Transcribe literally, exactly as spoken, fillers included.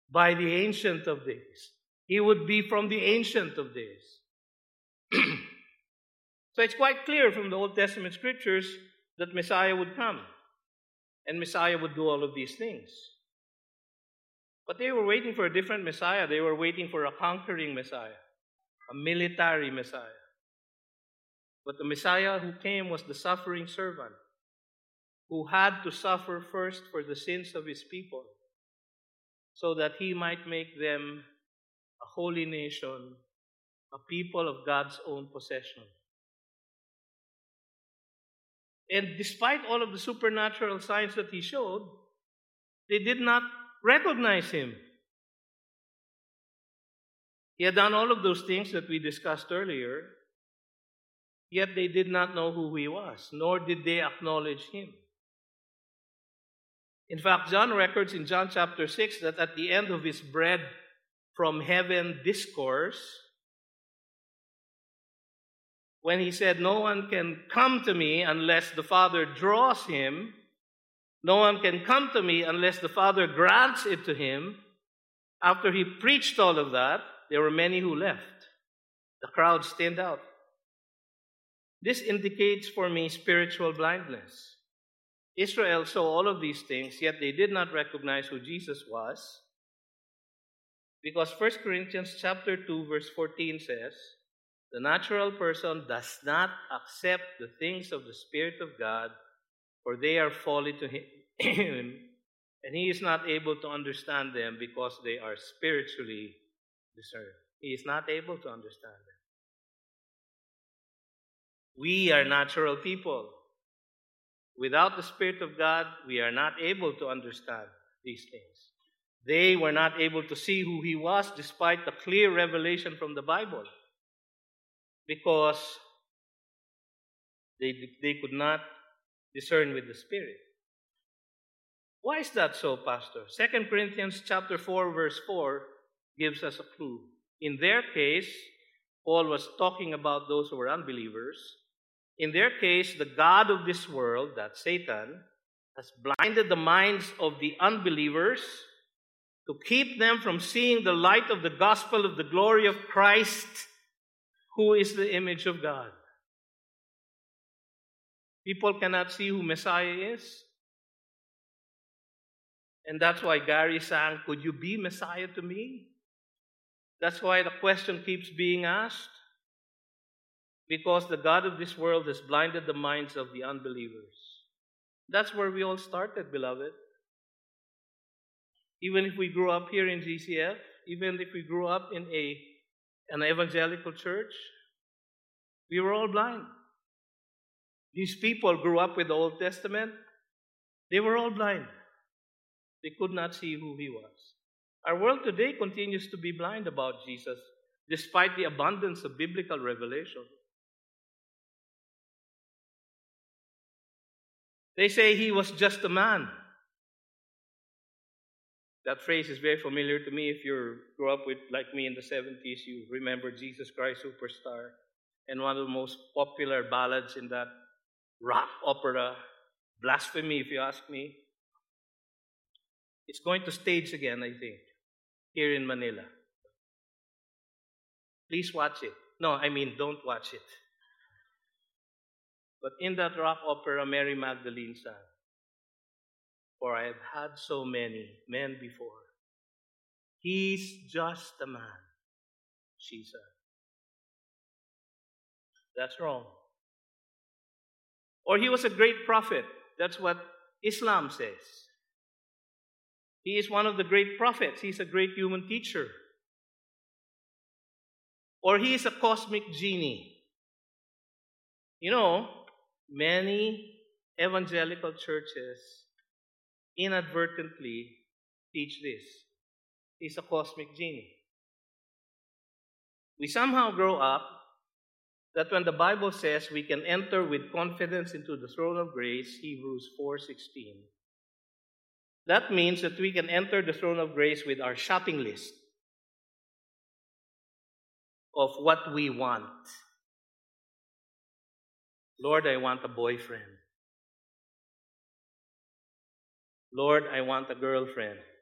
by the Ancient of Days. He would be from the Ancient of Days. So it's quite clear from the Old Testament scriptures that Messiah would come. And Messiah would do all of these things. But they were waiting for a different Messiah. They were waiting for a conquering Messiah, a military Messiah. But the Messiah who came was the suffering servant, who had to suffer first for the sins of his people, so that he might make them a holy nation, a people of God's own possession. And despite all of the supernatural signs that he showed, they did not recognize him. He had done all of those things that we discussed earlier, yet they did not know who he was, nor did they acknowledge him. In fact, John records in John chapter six that at the end of his bread from heaven discourse, when he said, "No one can come to me unless the Father draws him, no one can come to me unless the Father grants it to him," after he preached all of that, there were many who left. The crowd thinned out. This indicates for me spiritual blindness. Israel saw all of these things, yet they did not recognize who Jesus was. Because First Corinthians chapter two, verse fourteen says, "The natural person does not accept the things of the Spirit of God, for they are folly to him, and he is not able to understand them because they are spiritually discerned." He is not able to understand them. We are natural people. Without the Spirit of God, we are not able to understand these things. They were not able to see who he was despite the clear revelation from the Bible, because they, they could not discern with the Spirit. Why is that so, Pastor? Second Corinthians chapter four, verse four gives us a clue. In their case, Paul was talking about those who were unbelievers. In their case, the god of this world, that's Satan, has blinded the minds of the unbelievers to keep them from seeing the light of the gospel of the glory of Christ, who is the image of God. People cannot see who Messiah is. And that's why Gary sang, "Could you be Messiah to me?" That's why the question keeps being asked. Because the god of this world has blinded the minds of the unbelievers. That's where we all started, beloved. Even if we grew up here in G C F, even if we grew up in a, an evangelical church, we were all blind. These people grew up with the Old Testament. They were all blind. They could not see who he was. Our world today continues to be blind about Jesus, despite the abundance of biblical revelation. They say he was just a man. That phrase is very familiar to me. If you grew up with, like me in the seventies, you remember Jesus Christ Superstar. And one of the most popular ballads in that rock opera, blasphemy if you ask me. It's going to stage again, I think, here in Manila. Please watch it. No, I mean, don't watch it. But in that rock opera, Mary Magdalene sang, "For I have had so many men before. He's just a man," she said. That's wrong. Or he was a great prophet. That's what Islam says. He is one of the great prophets. He's a great human teacher. Or he is a cosmic genie. You know, many evangelical churches inadvertently teach this. He's a cosmic genie. We somehow grow up that when the Bible says we can enter with confidence into the throne of grace, Hebrews four sixteen, that means that we can enter the throne of grace with our shopping list of what we want. Lord, I want a boyfriend. Lord, I want a girlfriend.